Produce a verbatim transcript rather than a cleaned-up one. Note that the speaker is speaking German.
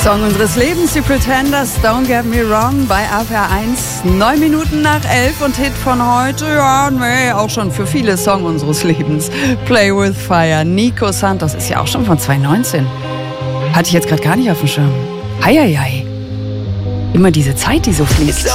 Song unseres Lebens, die Pretenders, Don't Get Me Wrong, bei A P R eins, neun Minuten nach elf und Hit von heute, ja, nee, auch schon für viele Song unseres Lebens. Play with Fire, Nico Santos, ist ja auch schon von zwanzig neunzehn. Hatte ich jetzt gerade gar nicht auf dem Schirm. Heieiei. Immer diese Zeit, die so fliegt.